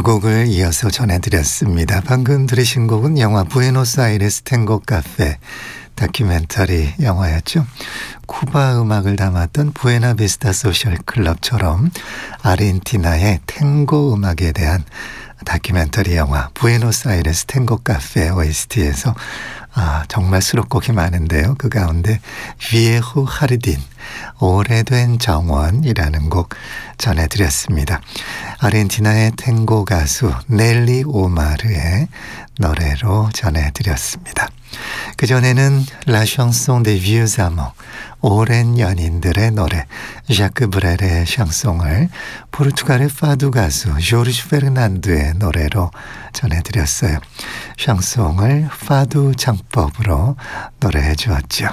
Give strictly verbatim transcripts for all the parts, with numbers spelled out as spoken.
곡을 이어서 전해드렸습니다. 방금 들으신 곡은 영화 부에노스아이레스 탱고 카페 다큐멘터리 영화였죠. 쿠바 음악을 담았던 부에나비스타 소셜 클럽처럼 아르헨티나의 탱고 음악에 대한 다큐멘터리 영화 부에노스아이레스 탱고 카페 오에스티에서 아, 정말 수록곡이 많은데요. 그 가운데 비에호 하르딘 오래된 정원이라는 곡 전해드렸습니다. 아르헨티나의 탱고 가수 넬리 오마르의 노래로 전해드렸습니다. 그전에는 La chanson des vieux amants, 오랜 연인들의 노래, ዣ크 브렐의 샹송을 포르투갈의 파두 가수 조르주 페르난두의 노래로 전해드렸어요. 샹송을 파두 창법으로 노래해 주었죠.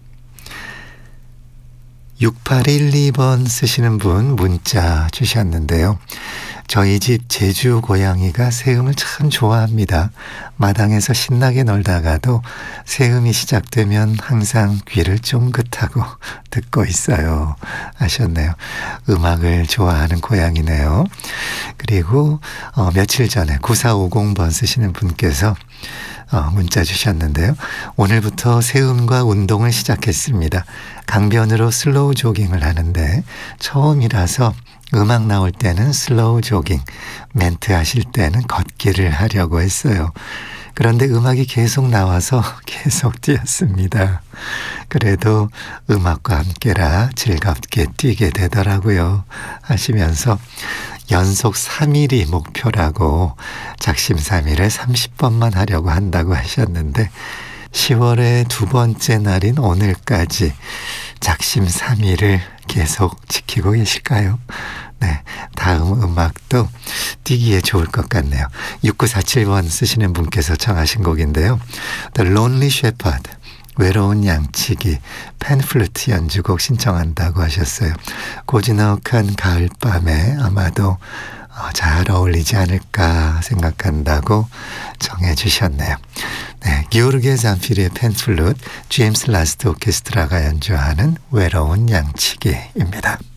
육팔일이 번 쓰시는 분 문자 주셨는데요. 저희 집 제주 고양이가 새음을 참 좋아합니다. 마당에서 신나게 놀다가도 새음이 시작되면 항상 귀를 쫑긋하고 듣고 있어요 하셨네요. 음악을 좋아하는 고양이네요. 그리고 어, 며칠 전에 구사오공 번 쓰시는 분께서 어, 문자 주셨는데요. 오늘부터 새음과 운동을 시작했습니다. 강변으로 슬로우 조깅을 하는데 처음이라서 음악 나올 때는 슬로우 조깅, 멘트 하실 때는 걷기를 하려고 했어요. 그런데 음악이 계속 나와서 계속 뛰었습니다. 그래도 음악과 함께라 즐겁게 뛰게 되더라고요 하시면서 연속 삼 일이 목표라고 작심삼일을 삼십 번만 하려고 한다고 하셨는데 시월의 두 번째 날인 오늘까지 작심삼일을 계속 지키고 계실까요? 네, 다음 음악도 뛰기에 좋을 것 같네요. 육구사칠 번 쓰시는 분께서 청하신 곡인데요. The Lonely Shepherd, 외로운 양치기, 팬플루트 연주곡 신청한다고 하셨어요. 고즈넉한 가을밤에 아마도 잘 어울리지 않을까 생각한다고 정해 주셨네요. 네, 기오르게 잔피리의 팬플루트, 제임스 라스트 오케스트라가 연주하는 외로운 양치기입니다.